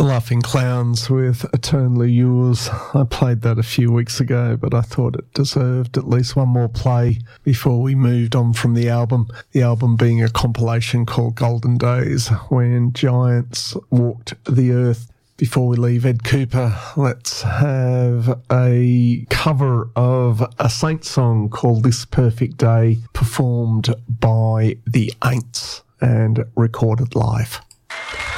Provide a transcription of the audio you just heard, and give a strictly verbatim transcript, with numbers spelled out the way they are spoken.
Laughing Clowns with Eternally Yours. I played that a few weeks ago, but I thought it deserved at least one more play before we moved on from the album. The album being a compilation called Golden Days, when giants walked the earth. Before we leave Ed Cooper, let's have a cover of a Saints song called This Perfect Day, performed by the Aints and recorded live.